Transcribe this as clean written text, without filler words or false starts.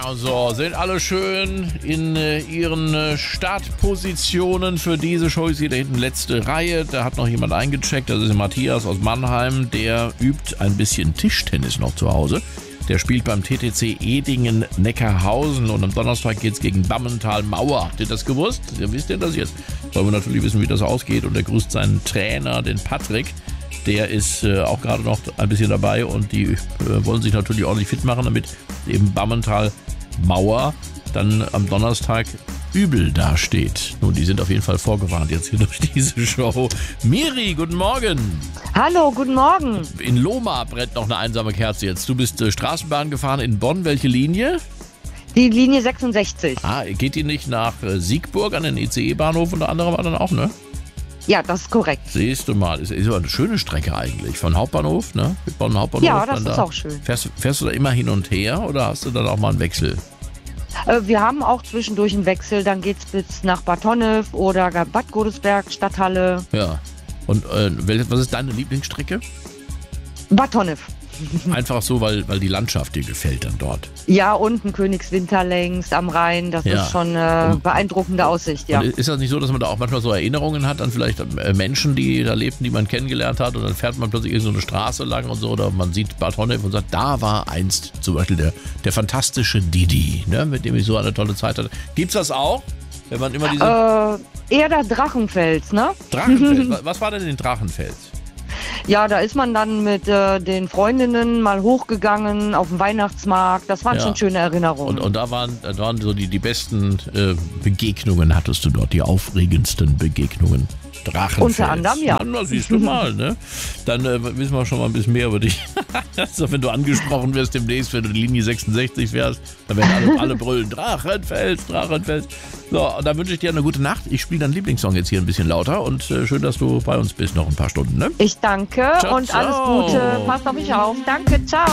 So, sind alle schön in ihren Startpositionen für diese Show. Ich sehe da hinten letzte Reihe. Da hat noch jemand eingecheckt. Das ist Matthias aus Mannheim. Der übt ein bisschen Tischtennis noch zu Hause. Der spielt beim TTC Edingen-Neckarhausen und am Donnerstag geht's gegen Bammental-Mauer. Habt ihr das gewusst? Ja, wisst ihr das jetzt? Wollen wir natürlich wissen, wie das ausgeht. Und er grüßt seinen Trainer, den Patrick. Der ist auch gerade noch ein bisschen dabei und die wollen sich natürlich ordentlich fit machen, damit eben Bammental-Mauer dann am Donnerstag übel dasteht. Nun, die sind auf jeden Fall vorgewarnt jetzt hier durch diese Show. Miri, guten Morgen. Hallo, guten Morgen. In Lohmar brennt noch eine einsame Kerze jetzt. Du bist Straßenbahn gefahren in Bonn. Welche Linie? Die Linie 66. Geht die nicht nach Siegburg an den ICE-Bahnhof unter anderem dann auch, ne? Ja, das ist korrekt. Siehst du mal, ist aber eine schöne Strecke eigentlich. Von Hauptbahnhof, ne? Bonn Hauptbahnhof. Ja, das ist auch schön. Fährst du da immer hin und her oder hast du dann auch mal einen Wechsel? Wir haben auch zwischendurch einen Wechsel. Dann geht's bis nach Bad Honnef oder Bad Godesberg, Stadthalle. Ja. Und was ist deine Lieblingsstrecke? Bad Honnef. Einfach so, weil die Landschaft dir gefällt dann dort. Ja, unten Königswinter längs am Rhein. Das ist schon beeindruckende Aussicht, ja. Und ist das nicht so, dass man da auch manchmal so Erinnerungen hat an vielleicht Menschen, die da lebten, die man kennengelernt hat und dann fährt man plötzlich so eine Straße lang und so oder man sieht Bad Honnef und sagt, da war einst zum Beispiel der fantastische Didi, ne, mit dem ich so eine tolle Zeit hatte. Gibt's das auch? Wenn man immer diese eher der Drachenfels, ne? Drachenfels? Was war denn in Drachenfels? Ja, da ist man dann mit den Freundinnen mal hochgegangen auf dem Weihnachtsmarkt. Das waren schon schöne Erinnerungen. Und da waren so die besten Begegnungen hattest du dort, die aufregendsten Begegnungen. Drachenfels. Unter anderem, ja. Na, siehst du mal, ne? Dann wissen wir schon mal ein bisschen mehr über dich. Also, wenn du angesprochen wirst demnächst, wenn du die Linie 66 fährst, dann werden alle brüllen, Drachenfels, Drachenfels. So, und dann wünsche ich dir eine gute Nacht. Ich spiele deinen Lieblingssong jetzt hier ein bisschen lauter und schön, dass du bei uns bist noch ein paar Stunden, ne? Ich danke Ciao, und alles ciao. Gute. Passt auf mich auf. Danke, ciao.